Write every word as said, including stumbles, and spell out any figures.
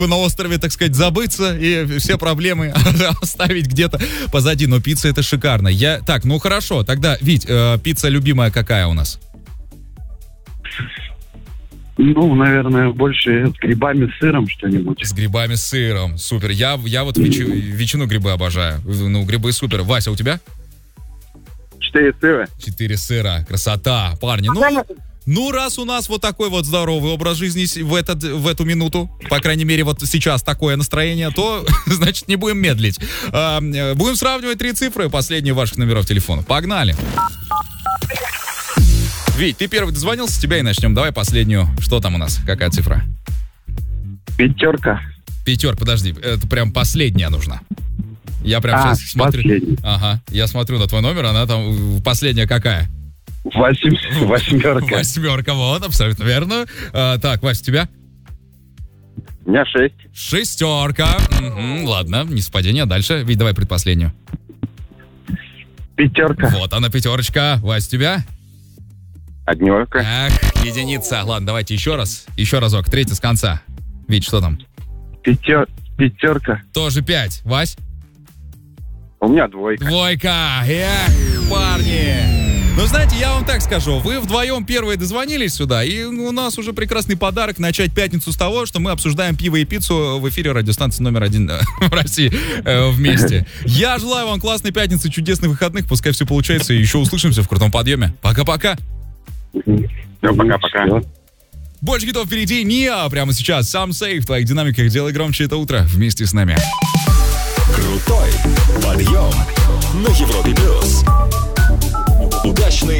на острове, так сказать, забыться и все проблемы оставить где-то позади. Но пицца это шикарно. Я... Так, ну хорошо, тогда, Вить, э, пицца любимая какая у нас? Ну, наверное, больше с грибами, с сыром что-нибудь. С грибами, с сыром. Супер. Я, я вот ветчину, ветчину грибы обожаю. Ну, грибы супер. Вася, у тебя? Четыре сыра. Четыре сыра. Красота. Парни, ну... Ну, раз у нас вот такой вот здоровый образ жизни в, этот, в эту минуту, по крайней мере, вот сейчас такое настроение, то, значит, не будем медлить. А, будем сравнивать три цифры последних ваших номеров телефона. Погнали. Вить, ты первый дозвонился, с тебя и начнем. Давай последнюю. Что там у нас? Какая цифра? Пятерка. Пятерка, подожди. Это прям последняя нужна. Я прям а, сейчас смотрю. Последний. Ага, я смотрю на твой номер, она там последняя какая? Восемь, восьмерка. Восьмерка, вот, абсолютно верно. А, так, Вась, у тебя? У меня шесть. Шестерка. Угу, ладно, не совпадение. Дальше. Вить, давай предпоследнюю. Пятерка. Вот она, пятерочка. Вась, у тебя? Однерка. Эх, единица. Ладно, давайте еще раз. Еще разок. Третий с конца. Вить, что там? Пятер... Пятерка. Тоже пять. Вась? У меня двойка. Двойка. Эх, парни. Ну, знаете, я вам так скажу, вы вдвоем первые дозвонились сюда, и у нас уже прекрасный подарок начать пятницу с того, что мы обсуждаем пиво и пиццу в эфире радиостанции номер один в России э, вместе. Я желаю вам классной пятницы, чудесных выходных, пускай все получается, и еще услышимся в крутом подъеме. Пока-пока. Все, пока-пока. Больше хитов впереди. Ниа прямо сейчас. Сам сейф в твоих динамиках. Делай громче это утро вместе с нами. Крутой подъем на Европе плюс. Удачный